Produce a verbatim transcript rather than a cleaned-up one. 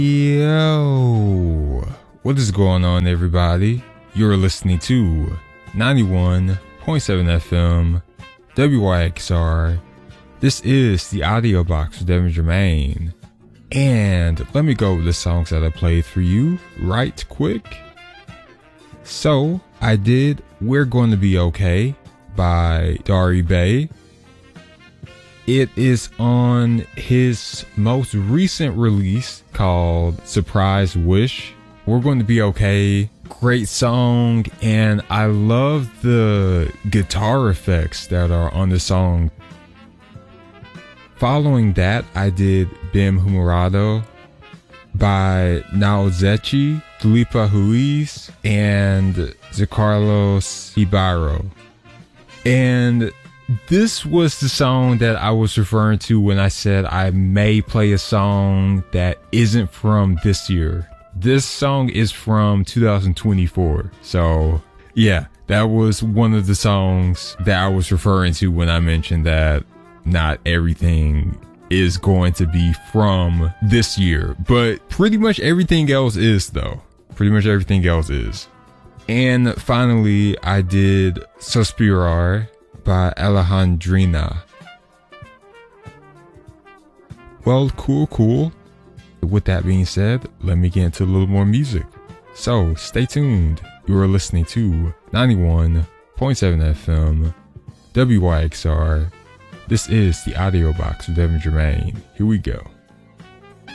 Yo, what is going on, everybody? You're listening to ninety-one point seven F M W Y X R. This is the audio box with Devin Germain, and let me go over the songs that I played for you right quick. So I did "We're Going to Be Okay" by Dari Bey. It is on his most recent release called Surprise Wish. We're Going to Be Okay. Great song, and I love the guitar effects that are on the song. Following that, I did Bem Humorado by Naozechi, Tulipa Ruiz, and Carlos Ibarro. And this was the song that I was referring to when I said I may play a song that isn't from this year. This song is from two thousand twenty-four. So yeah, that was one of the songs that I was referring to when I mentioned that not everything is going to be from this year, but pretty much everything else is though. Pretty much everything else is. And finally, I did Suspirar by Alejandrina. Well, cool, cool. With that being said, let me get into a little more music. So, stay tuned. You are listening to ninety-one point seven F M W Y X R. This is the audio box with Devin Germain. Here we go.